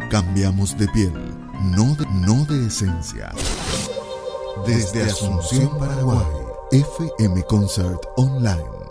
Cambiamos de piel, no de esencia. Desde Asunción, Paraguay, FM Concert Online.